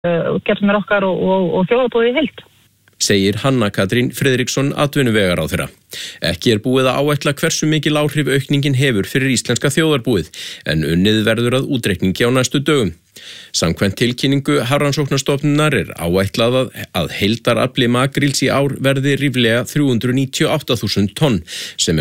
útgerðirnar okkar og þjóðarbúið í heild. Segir Hanna Katrín Friðriksson atvinnuvegaráðherra. Ekki búið að áætla hversu mikil áhrif aukningin hefur fyrir íslenska þjóðarbúið, en unnið verður að útreikningi á næstu dögum. Samkvæmt tilkynningu Hafrannsóknastofnunar áætlað að heildarafli makríls í ár verði ríflega 398.000 tonn, sem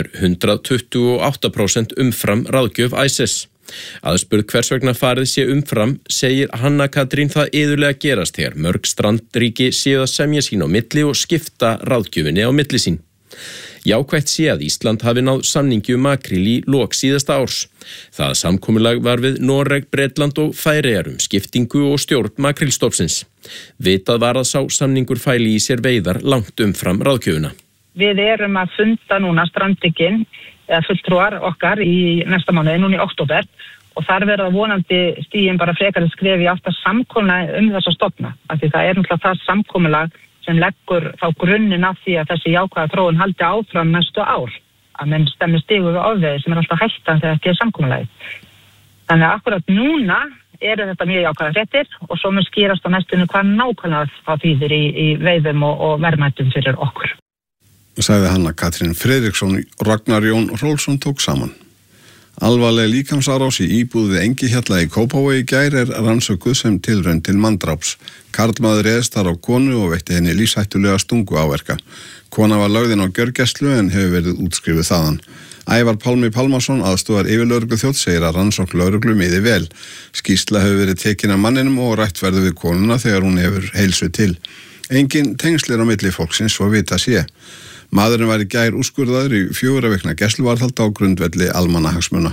128% umfram ráðgjöf ICES. Aðspurð hvers vegna farið sé umfram, segir Hanna Katrín það iðulega gerast þegar mörg strandríki séu að semja sín á milli og skipta ráðgjöfinni á milli sín. Jákvætt sé að Ísland hafi náð samningi makríl í lok síðasta árs. Það samkomulag var við Noreg, Bretland og Færeyjar skiptingu og stjórn makrílstofnsins. Vitað var að sá samningur fæli í sér veiðar langt umfram ráðgjöfina. Við erum að funda núna strandríkin eða fulltrúar okkar í næsta mánuði, núna í október, og þar verða vonandi stigin bara frekari skref í alltaf samkomulag þessa stofna. Af því það náttúrulega það samkomulag sem leggur þá grunninn af því að þessi jákvæða þróun haldi áfram næstu ár. Að menn stemmi stigu við ofveiði sem alltaf hættan þegar ekki samkomulagi. Þannig að akkurat núna eru þetta mjög jákvæða fréttir og svo mun skýrast á næstunni hvað nákvæmlega það þýðir í veiðum og verðmætum fyrir okkur. Sagði Hanna Katrín Friðriksson. Ragnar Jón Hrólfsson tók saman. Alvarleg líkamsárás í íbúð við Engihjalla í Kópavogi í gær rannsökuð sem tilraun til manndráps. Karlmaður réðst þar á konu og veitti henni lífshættulega stungu áverka. Kona var lögð inn á gjörgæslu en hefur verið útskrifuð þaðan. Ævar Pálmi Pálmason, aðstoðar yfirlögregluþjónn, segir að rannsókn lögreglu miði vel. Skýrsla hefur verið tekin af manninum og rætt verður við konuna þegar hún hefur heilsu til. Engin tengslir á milli fólksins svo vita sé. Maðurinn var í gær úrskurðaður í 4 vikna gæsluvarðhald á grundvelli almannahagsmuna.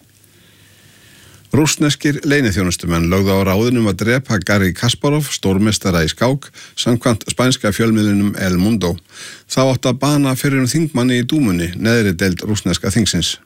Rússneskir leyniþjónustumenn lögðu á ráðinum að drepa Garri Kasparov, stórmeistara í skák, samkvæmt spænska fjölmiðlinum El Mundo. Þá átti að bana fyrir þingmanni í Dúmunni, neðri deild rússneska þingsins.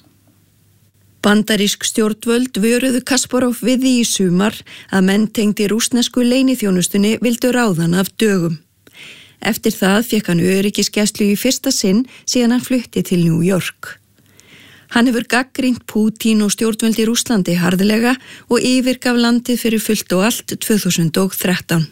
Bandarísk stjórnvöld vöruðu Kasparov við því í sumar að menn tengdi rússnesku leyniþjónustunni vildu ráðan af dögum. Eftir það fékk hann öryggisgæslu í fyrsta sinn síðan hann flutti til New York. Hann hefur gagnrýnt Pútín og stjórnvöld í Rússlandi harðlega og yfirgaf landið fyrir fullt og allt 2013.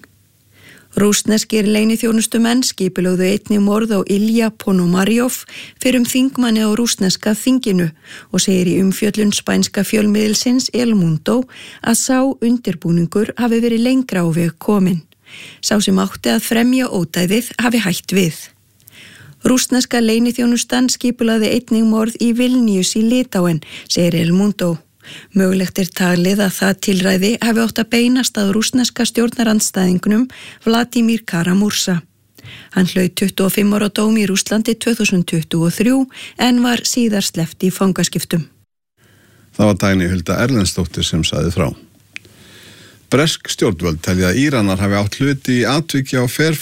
Rússneskir leyniþjónustumenn skipulögðu einnig morð á Ilja Ponomarjov fyrir þingmanni á rússneska þinginu og segir í umfjöllun spænska fjölmiðilsins El Mundo að sá undirbúningur hafi verið lengra á veg kominn. Sá sem átti að fremja ódæðið hafi hætt við. Rússneska leyniþjónustan skipulaði einnig morð í Vilnius í Litáen, segir El Mundo. Mögulegt talið að það tilræði hafi átt að beinast að rússneska stjórnarandstæðingnum Vladimir Kara-Murza. Hann hlaut 25 ára dóm í Rússlandi 2023 en var síðar sleppt í fangaskiptum. Það var Dagný Hulda Erlendsdóttir sem sagði frá. Bresk stjórnvöld telja að Íranar hafi átt hluti í atviki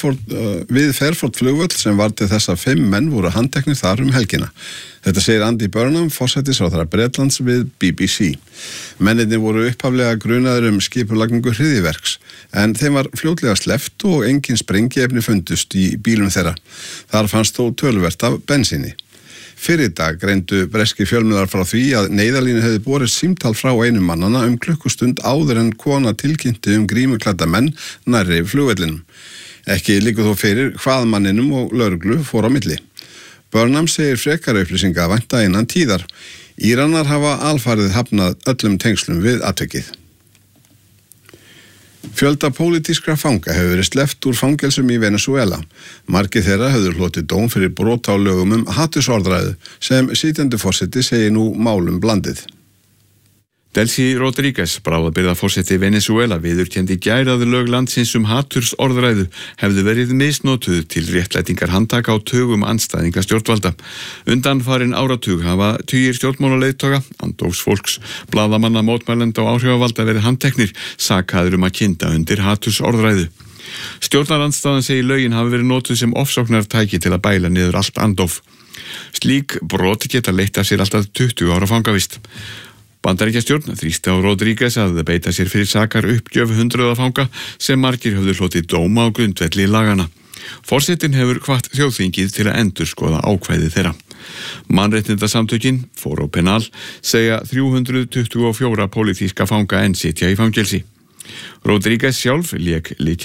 við Fairford flugvöll sem var til þess að 5 menn voru handteknir þar helgina. Þetta segir Andy Burnham, forsætisráðherra Bretlands við BBC. Mennirnir voru upphaflega grunaðir skipulagningu hryðjuverks, en þeim var fljótlega sleppt og engin sprengiefni fundust í bílum þeirra. Þar fannst þó töluvert af bensíni. Fyrir dag greindu breski fjölmiðlar frá því að neyðarlínu hefði borist símtal frá einum mannanna klukkustund áður en kona tilkynnti grímuklædda menn nærri flugvellinum. Ekki liggur þó fyrir hvað manninum og lögreglu fór á milli. Burnham segir frekari upplýsinga að vænta innan tíðar. Íranar hafa alfarið hafnað öllum tengslum við atvikið. Fjölda pólitískra fanga hefur verið sleppt úr fangelsum í Venezuela. Margir þeirra hefur hlotið dóm fyrir brot á lögum hatursorðræðu sem sitjandi forseti segir nú málum blandið. Delcy Rodríguez, bráðabirgðaforseti Venezuela, viðurkenndi í gær að lög landsins hatursorðræðu hefðu verið misnotuð til réttlætingar handtaka á tugum andstæðinga stjórnvalda. Undanfarin áratug hafa tugir stjórnmálaleiðtoga, andófsfólks, blaðamanna, mótmælenda og áhrifavalda verið handteknir, sakaðir að kynda undir hatursorðræðu. Stjórnarandstaðan segir lögin hafi verið notuð sem ofsóknartæki til að bæla niður allt andóf. Slík brot geta leitt af sér alltaf 20 ára fangavist. Bandaríkjastjórn þrýsti á Rodríguez að beita sér fyrir sakar uppgjöf 100 fanga sem margir höfðu hlotið dóma á grundvelli lagana. Forsetinn hefur hvatt þjóðþingið til að endurskoða ákvæði þeirra. Mannréttindasamtökin, Foro Penal, segja 324 pólitíska fanga enn sitja í fangelsi. Rodríguez sjálf lék